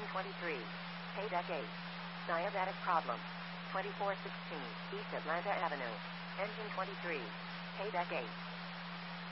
23. Paydeck 8. Diabetic problem. 2416 East Atlanta Avenue. Engine 23. Paydeck 8.